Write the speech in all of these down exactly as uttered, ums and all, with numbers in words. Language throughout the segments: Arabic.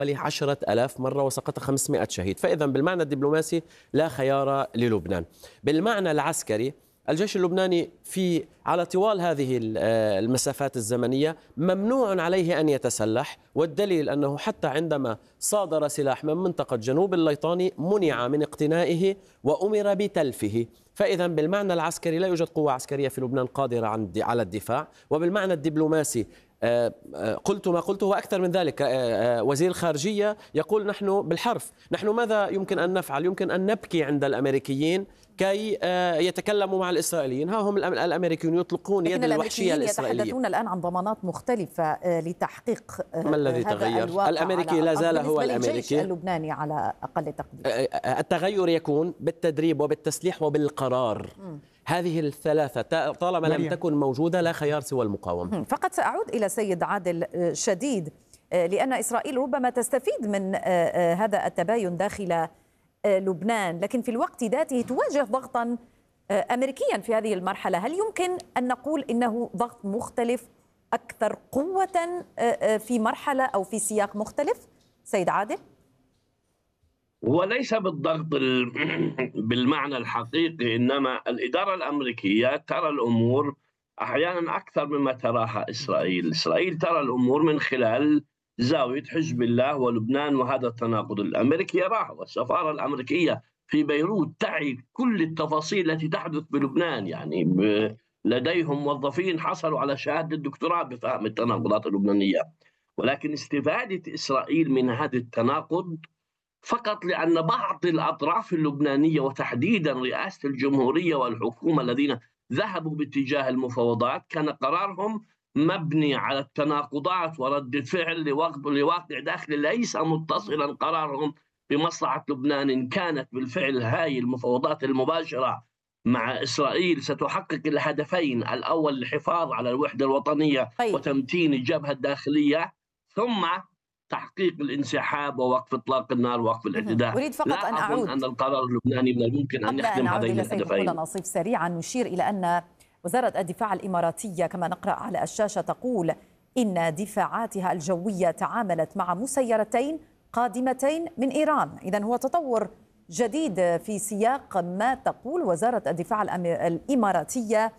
عشرة آلاف مرة وسقط خمسمائة شهيد. فإذا بالمعنى الدبلوماسي لا خيار للبنان. بالمعنى العسكري الجيش اللبناني في على طوال هذه المسافات الزمنية ممنوع عليه أن يتسلح، والدليل أنه حتى عندما صادر سلاح من منطقة جنوب الليطاني منع من اقتنائه وأمر بتلفه. فإذا بالمعنى العسكري لا يوجد قوة عسكرية في لبنان قادرة على الدفاع. وبالمعنى الدبلوماسي قلت ما قلته وأكثر من ذلك. وزير الخارجية يقول نحن بالحرف، نحن ماذا يمكن أن نفعل؟ يمكن أن نبكي عند الأمريكيين كي يتكلموا مع الإسرائيليين. ها هم الأمريكيون يطلقون يد الوحشية الإسرائيلية. يتحدثون الآن عن ضمانات مختلفة لتحقيق ما الذي تغير؟ الأمريكي لا زال هو الأمريكي اللبناني على أقل تقدير. التغير يكون بالتدريب وبالتسليح وبالقرار. م. هذه الثلاثة طالما لم تكن موجودة لا خيار سوى المقاومة. فقط سأعود إلى سيد عادل شديد، لأن إسرائيل ربما تستفيد من هذا التباين داخل لبنان، لكن في الوقت ذاته تواجه ضغطا أمريكيا في هذه المرحلة. هل يمكن أن نقول إنه ضغط مختلف أكثر قوة في مرحلة أو في سياق مختلف؟ سيد عادل؟ وليس بالضغط بالمعنى الحقيقي، إنما الإدارة الأمريكية ترى الأمور أحيانا أكثر مما تراها إسرائيل. إسرائيل ترى الأمور من خلال زاوية حزب الله ولبنان، وهذا التناقض الأمريكي يراه. والسفارة الأمريكية في بيروت تعي كل التفاصيل التي تحدث بلبنان، يعني لديهم موظفين حصلوا على شهادة الدكتوراه بفهم التناقضات اللبنانية. ولكن استفادة إسرائيل من هذا التناقض فقط لأن بعض الأطراف اللبنانية وتحديدا رئاسة الجمهورية والحكومة الذين ذهبوا باتجاه المفاوضات كان قرارهم مبني على التناقضات وردة فعل لواقع داخلي ليس متصلا قرارهم بمصلحة لبنان. إن كانت بالفعل هاي المفاوضات المباشرة مع إسرائيل ستحقق الهدفين: الأول الحفاظ على الوحدة الوطنية طيب. وتمتين الجبهة الداخلية، ثم تحقيق الانسحاب ووقف اطلاق النار ووقف الاعتداء. أريد فقط لا أن أعود أن القرار اللبناني من الممكن أن يخدم هذين الهدفين. نصيف سريعا نشير إلى أن وزارة الدفاع الإماراتية كما نقرأ على الشاشة تقول إن دفاعاتها الجوية تعاملت مع مسيرتين قادمتين من إيران. إذن هو تطور جديد في سياق ما تقول وزارة الدفاع الإماراتية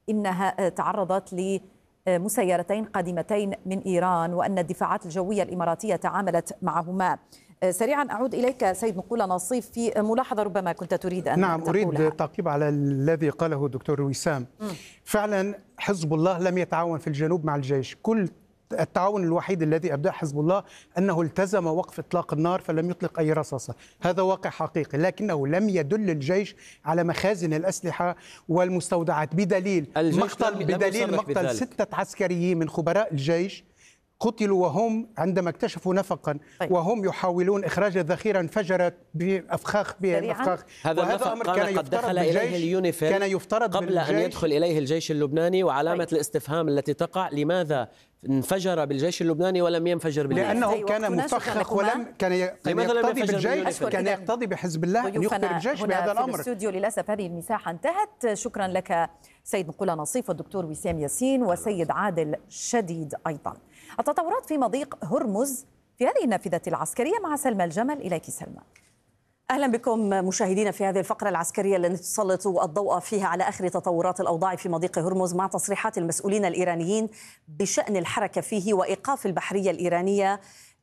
إنها تعرضت ل مسيرتين قادمتين من إيران، وأن الدفاعات الجوية الإماراتية تعاملت معهما. سريعا أعود إليك سيد نقولة نصيف في ملاحظة ربما كنت تريد أن نعم تقولها. أريد التعقيب على الذي قاله الدكتور وسام. م. فعلا حزب الله لم يتعاون في الجنوب مع الجيش. كل التعاون الوحيد الذي أبدأ حزب الله أنه التزم وقف إطلاق النار فلم يطلق أي رصاصة. هذا واقع حقيقي، لكنه لم يدل الجيش على مخازن الأسلحة والمستودعات بدليل مقتل بدليل مقتل ستة عسكريين من خبراء الجيش قتلوا وهم عندما اكتشفوا نفقا طيب. وهم يحاولون إخراج الذخيرة انفجرت بأفخاخ بها الأفخاخ. هذا النفق كان قد دخل إليه اليونيفيل كان يفترض قبل أن يدخل إليه الجيش اللبناني، وعلامة طيب. الاستفهام التي تقع: لماذا انفجر بالجيش اللبناني ولم ينفجر بالجيش؟ لأنه كان مفخخ ولم كان يقتضي بالجيش كان يقتضي بحزب الله أن يخبر الجيش بهذا الأمر. في الاستوديو للأسف هذه المساحة انتهت. شكرا لك سيد نقولة نصيف والدكتور وسام ياسين وسيد عادل شديد. أيضا التطورات في مضيق هرمز في هذه النافذة العسكرية مع سلمى الجمل. إليك سلمى. أهلا بكم مشاهدينا في هذه الفقرة العسكرية التي تسلط الضوء فيها على آخر تطورات الأوضاع في مضيق هرمز مع تصريحات المسؤولين الإيرانيين بشأن الحركة فيه وإيقاف البحرية الإيرانية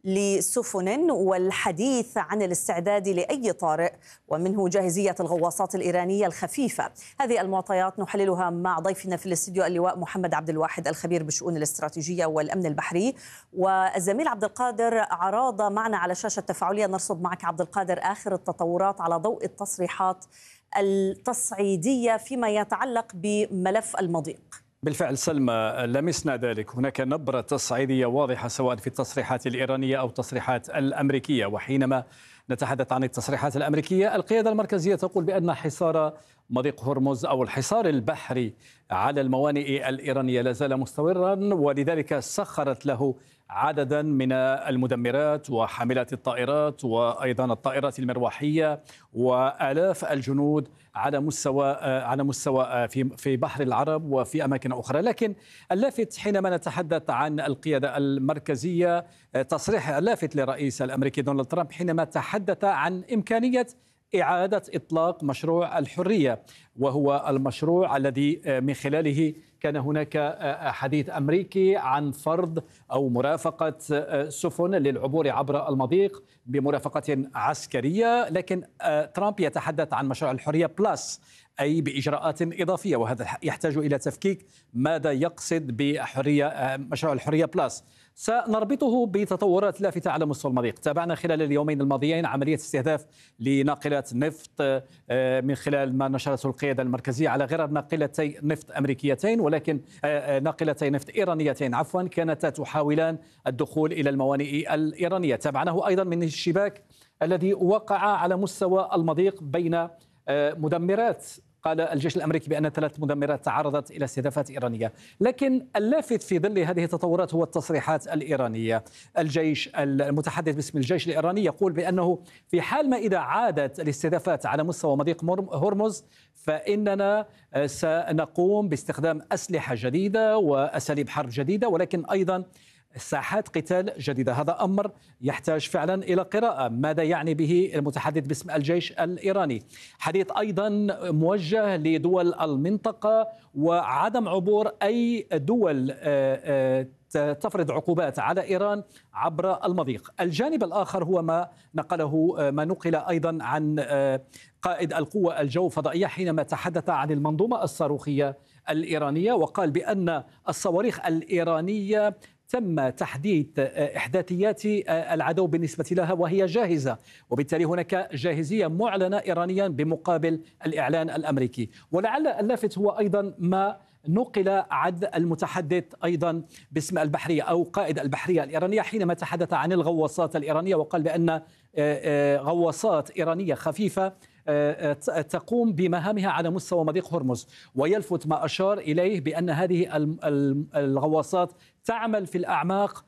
لسفن والحديث عن الاستعداد لأي طارئ ومنه جاهزية الغواصات الإيرانية الخفيفة. هذه المعطيات نحللها مع ضيفنا في الاستديو اللواء محمد عبد الواحد الخبير بالشؤون الاستراتيجية والأمن البحري، والزميل عبد القادر عراضة معنا على شاشة تفاعلية. نرصد معك عبد القادر آخر التطورات على ضوء التصريحات التصعيدية فيما يتعلق بملف المضيق. بالفعل سلمى لمسنا ذلك، هناك نبرة تصعيدية واضحة سواء في التصريحات الإيرانية أو التصريحات الأمريكية. وحينما نتحدث عن التصريحات الأمريكية، القيادة المركزية تقول بأن حصار مضيق هرمز أو الحصار البحري على الموانئ الإيرانية لا زال مستمرا، ولذلك سخرت له عددا من المدمرات وحاملات الطائرات وأيضا الطائرات المروحية وآلاف الجنود على مستوى على مستوى في في بحر العرب وفي أماكن أخرى. لكن اللافت حينما نتحدث عن القيادة المركزية تصريح لافت للرئيس الأمريكي دونالد ترامب حينما تحدث عن إمكانية إعادة إطلاق مشروع الحرية، وهو المشروع الذي من خلاله كان هناك حديث أمريكي عن فرض أو مرافقة سفن للعبور عبر المضيق بمرافقة عسكرية. لكن ترامب يتحدث عن مشروع الحرية بلس، أي بإجراءات إضافية، وهذا يحتاج إلى تفكيك ماذا يقصد بحرية مشروع الحرية بلس. سنربطه بتطورات لافتة على مستوى المضيق. تابعنا خلال اليومين الماضيين عملية استهداف لناقلات نفط من خلال ما نشرته القيادة المركزية على غرار ناقلتي نفط أمريكيتين، ولكن ناقلتي نفط إيرانيتين عفوا كانتا تحاولان الدخول إلى الموانئ الإيرانية. تابعناه أيضا من الشباك الذي وقع على مستوى المضيق بين مدمرات. قال الجيش الأمريكي بأن ثلاث مدمرات تعرضت إلى استهدافات إيرانية. لكن اللافت في ظل هذه التطورات هو التصريحات الإيرانية. الجيش المتحدث باسم الجيش الإيراني يقول بأنه في حال ما إذا عادت الاستهدافات على مستوى مضيق هرمز فإننا سنقوم باستخدام أسلحة جديدة وأساليب حرب جديدة، ولكن أيضا ساحات قتال جديدة. هذا أمر يحتاج فعلا إلى قراءة. ماذا يعني به المتحدث باسم الجيش الإيراني؟ حديث أيضا موجه لدول المنطقة وعدم عبور أي دول تفرض عقوبات على إيران عبر المضيق. الجانب الآخر هو ما نقله ما نقل أيضا عن قائد القوة الجو الفضائية حينما تحدث عن المنظومة الصاروخية الإيرانية، وقال بأن الصواريخ الإيرانية تم تحديد إحداثيات العدو بالنسبة لها وهي جاهزة، وبالتالي هناك جاهزية معلنة إيرانيا بمقابل الإعلان الأمريكي. ولعل اللافت هو أيضا ما نقل عن المتحدث أيضا باسم البحرية أو قائد البحرية الإيرانية حينما تحدث عن الغواصات الإيرانية، وقال بأن غواصات إيرانية خفيفة تقوم بمهامها على مستوى مضيق هرمز. ويلفت ما أشار إليه بأن هذه الغواصات تعمل في الأعماق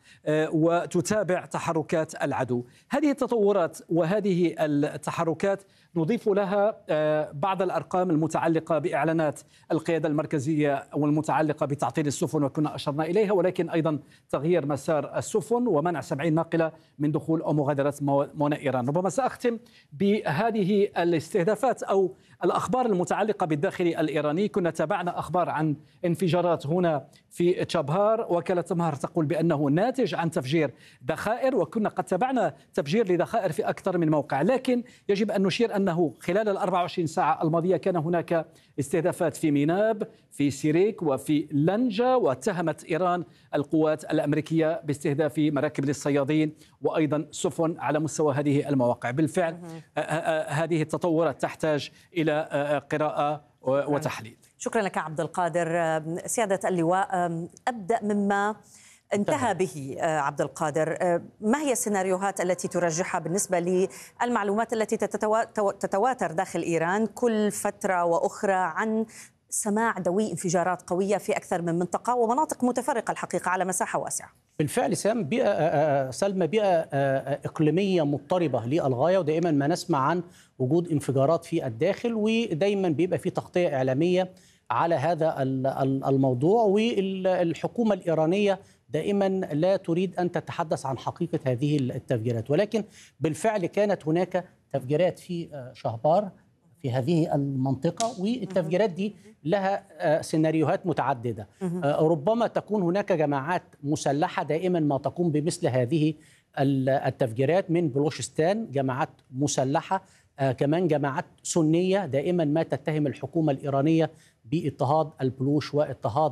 وتتابع تحركات العدو. هذه التطورات وهذه التحركات نضيف لها بعض الأرقام المتعلقة بإعلانات القيادة المركزية والمتعلقة بتعطيل السفن وكنا أشرنا إليها، ولكن أيضا تغيير مسار السفن ومنع سبعين ناقلة من دخول أو مغادرة موانئ إيران. ربما سأختم بهذه الاستهدافات أو الأخبار المتعلقة بالداخل الإيراني. كنا تابعنا أخبار عن انفجارات هنا في تشابهار، وكالة مهر تقول بأنه ناتج عن تفجير ذخائر، وكنا قد تابعنا تفجير لذخائر في أكثر من موقع. لكن يجب أن نشير أنه خلال الأربع وعشرين ساعة الماضية كان هناك استهدافات في ميناب، في سيريك وفي لنجا، واتهمت إيران القوات الأمريكية باستهداف مراكب للصيادين وأيضا سفن على مستوى هذه المواقع. بالفعل هذه التطورات تحتاج إلى قراءة وتحليل. شكرا لك عبد القادر. سيادة اللواء، أبدأ مما انتهى به عبد القادر. ما هي السيناريوهات التي ترجحها بالنسبة للمعلومات التي تتواتر داخل إيران كل فترة وأخرى عن سماع دوي انفجارات قوية في أكثر من منطقة ومناطق متفرقة الحقيقة على مساحة واسعة؟ بالفعل سام، بيئة سلمى بيئة إقليمية مضطربة للغاية، ودائما ما نسمع عن وجود انفجارات في الداخل، ودائما بيبقى في تغطية إعلامية على هذا الموضوع، والحكومة الإيرانية دائما لا تريد أن تتحدث عن حقيقة هذه التفجيرات. ولكن بالفعل كانت هناك تفجيرات في شهبار في هذه المنطقة، والتفجيرات دي لها سيناريوهات متعددة. ربما تكون هناك جماعات مسلحة دائما ما تقوم بمثل هذه التفجيرات من بلوشستان، جماعات مسلحة، كمان جماعات سنية دائما ما تتهم الحكومة الإيرانية باضطهاد البلوش واضطهاد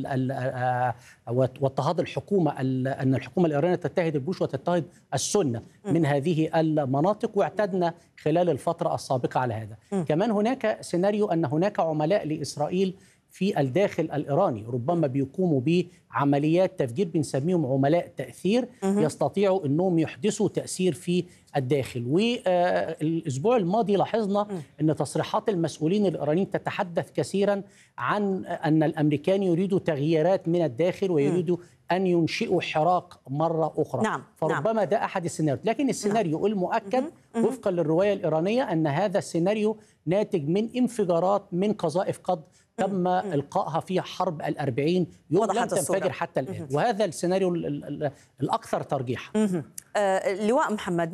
واضطهاد الحكومة، أن الحكومة الإيرانية تضطهد البلوش وتضطهد السنة من هذه المناطق، واعتدنا خلال الفترة السابقة على هذا. كمان هناك سيناريو أن هناك عملاء لإسرائيل في الداخل الإيراني، ربما بيقوموا بعمليات تفجير بنسميهم عملاء تأثير، يستطيعوا أنهم يحدثوا تأثير في الداخل. والأسبوع الماضي لاحظنا أن تصريحات المسؤولين الإيرانيين تتحدث كثيرا عن أن الأمريكان يريدوا تغييرات من الداخل ويريدوا أن ينشئوا حراك مرة أخرى. نعم. فربما نعم. ده أحد السيناريو، لكن السيناريو نعم. المؤكد وفقا للرواية الإيرانية أن هذا السيناريو ناتج من انفجارات من قذائف قد تم إلقائها في حرب الأربعين يوم لم تنفجر حتى الآن، وهذا السيناريو الأكثر ترجيحا. آه، لواء محمد